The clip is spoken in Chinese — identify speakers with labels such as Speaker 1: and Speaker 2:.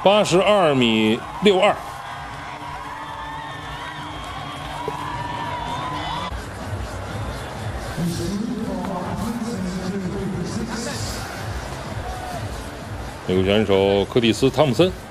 Speaker 1: 82.62米。美国选手柯蒂斯·汤姆森